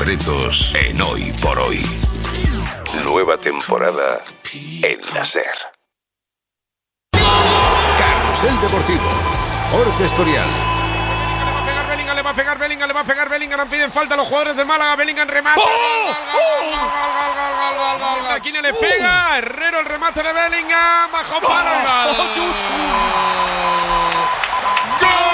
secretos en Hoy por Hoy. Nueva temporada en la SER. Carrusel Deportivo. Jorge Escorial. Le va a pegar Bellingham, piden falta los jugadores de Málaga, Bellingham remata. Gol. Aquí no le pega, Herrero el remate de Bellingham, bajo palo. ¡Gol!